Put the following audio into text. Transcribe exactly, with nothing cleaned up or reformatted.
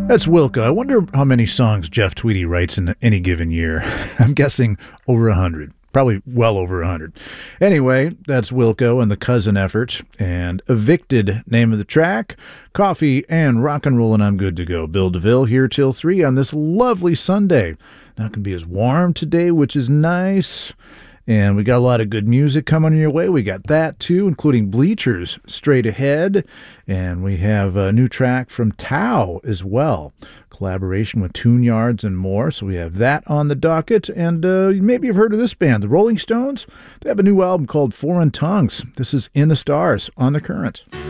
That's Wilco. I wonder how many songs Jeff Tweedy writes in any given year. I'm guessing over a hundred. Probably well over a hundred. Anyway, that's Wilco and the Cousin Effort. And Evicted, name of the track. Coffee and rock and roll, and I'm good to go. Bill DeVille here till three on this lovely Sunday. Not going to be as warm today, which is nice. And we got a lot of good music coming your way. We got that, too, including Bleachers straight ahead. And we have a new track from Tao as well. Collaboration with Tune Yards and more. So we have that on the docket. And uh, maybe you've heard of this band, the Rolling Stones. They have a new album called Foreign Tongues. This is In the Stars on The Current.